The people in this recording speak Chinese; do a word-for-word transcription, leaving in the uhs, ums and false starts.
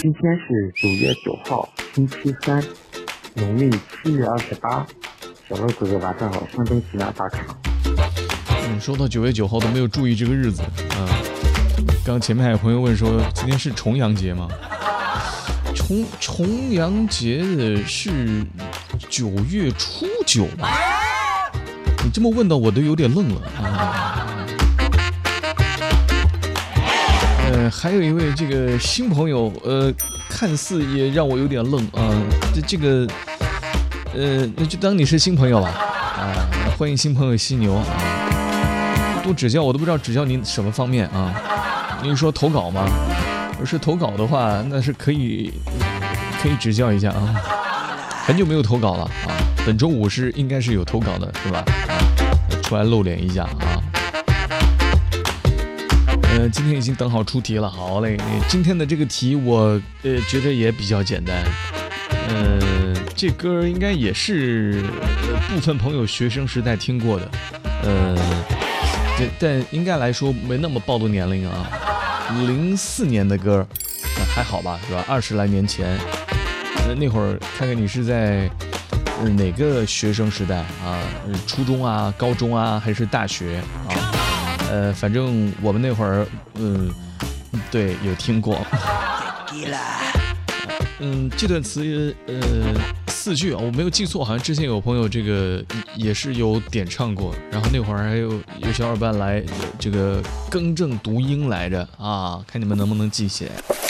今天是九月九号，星期三，农历七月二十八。小乐哥哥晚上好，上灯起码打卡。 嗯，说到九月九号都没有注意这个日子啊。刚前面还有朋友问说，今天是重阳节吗？重重阳节的是九月初九吧？你这么问到我都有点愣了啊。呃，还有一位这个新朋友，呃，看似也让我有点愣啊。这这个，呃，那就当你是新朋友吧。啊，欢迎新朋友犀牛啊，多指教我都不知道指教您什么方面啊。您说投稿吗？要是投稿的话，那是可以可以指教一下啊。很久没有投稿了啊，本周五是应该是有投稿的，是吧？啊，出来露脸一下啊。呃，今天已经等好出题了，好嘞。今天的这个题我呃觉得也比较简单，呃，这歌应该也是、呃、部分朋友学生时代听过的，呃，但应该来说没那么暴露年龄啊。零四年的歌、呃，还好吧，是吧？二十来年前，呃，那会儿看看你是在、呃、哪个学生时代啊？初中啊、高中啊，还是大学啊？呃，反正我们那会儿，嗯、呃，对，有听过。嗯，这段词，呃，四句啊，我没有记错，好像之前有朋友这个也是有点唱过，然后那会儿还有有小伙伴来这个更正读音来着啊，看你们能不能记起来。